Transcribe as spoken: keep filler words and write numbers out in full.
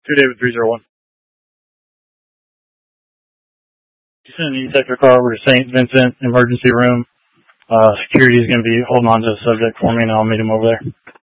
Two David three zero one. You send an E-Sector car over to Saint Vincent emergency room. Uh, security is going to be holding on to the subject for me, and I'll meet him over there.